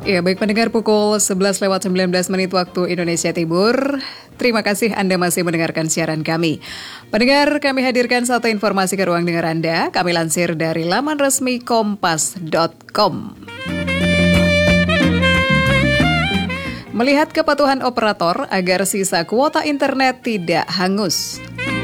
Ya, baik pendengar, pukul 11:19 waktu Indonesia Timur. Terima kasih Anda masih mendengarkan siaran kami. Pendengar, kami hadirkan satu informasi ke ruang dengar Anda. Kami lansir dari laman resmi kompas.com. Melihat kepatuhan operator agar sisa kuota internet tidak hangus.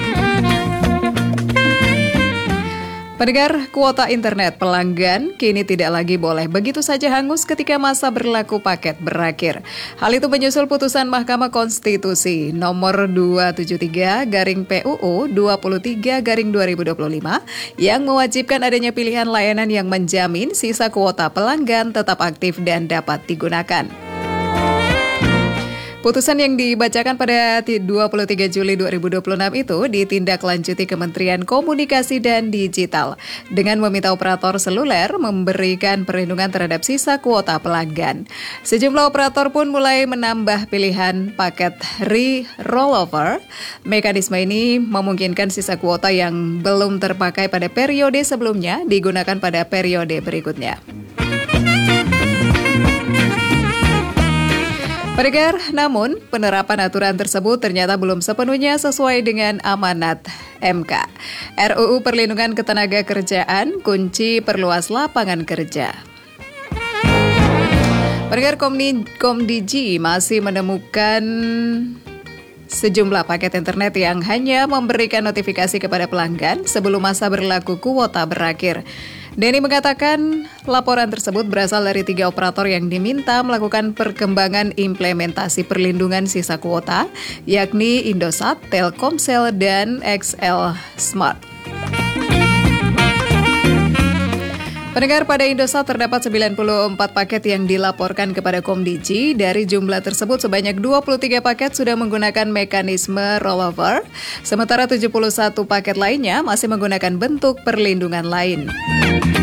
Pendengar, kuota internet pelanggan kini tidak lagi boleh begitu saja hangus ketika masa berlaku paket berakhir. Hal itu menyusul putusan Mahkamah Konstitusi nomor 273/PUU 23/2025 yang mewajibkan adanya pilihan layanan yang menjamin sisa kuota pelanggan tetap aktif dan dapat digunakan. Putusan yang dibacakan pada 23 Juli 2026 itu ditindaklanjuti Kementerian Komunikasi dan Digital dengan meminta operator seluler memberikan perlindungan terhadap sisa kuota pelanggan. Sejumlah operator pun mulai menambah pilihan paket rollover. Mekanisme ini memungkinkan sisa kuota yang belum terpakai pada periode sebelumnya digunakan pada periode berikutnya. Pendengar, namun penerapan aturan tersebut ternyata belum sepenuhnya sesuai dengan amanat MK. RUU Perlindungan Ketenagakerjaan, kunci perluas lapangan kerja. Pendengar, Komdigi masih menemukan sejumlah paket internet yang hanya memberikan notifikasi kepada pelanggan sebelum masa berlaku kuota berakhir. Denny mengatakan laporan tersebut berasal dari 3 operator yang diminta melakukan perkembangan implementasi perlindungan sisa kuota, yakni Indosat, Telkomsel, dan XL Smart. Pendengar, pada Indosat terdapat 94 paket yang dilaporkan kepada Komdigi. Dari jumlah tersebut sebanyak 23 paket sudah menggunakan mekanisme rollover, sementara 71 paket lainnya masih menggunakan bentuk perlindungan lain.